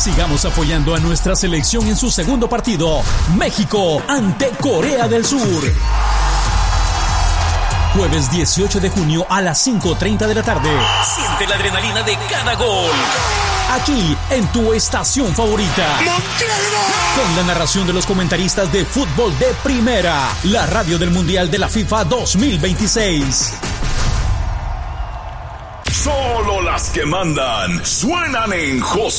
Sigamos apoyando a nuestra selección en su segundo partido, México ante Corea del Sur. Jueves 18 de junio a las 5:30 de la tarde. Siente la adrenalina de cada gol. Aquí, en tu estación favorita. Con la narración de los comentaristas de fútbol de primera. La radio del Mundial de la FIFA 2026. Solo las que mandan suenan en José